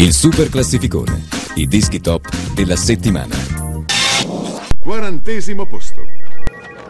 Il super classificone, i dischi top della settimana. 40° posto.